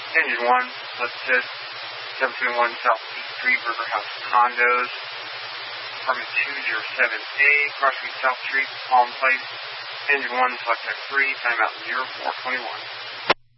Engine 1, let's assist. 721 Southeast Street, River House Condos. Apartment 207A, crossing South Street, Palm Place. Engine 1, select type 3, timeout 0421.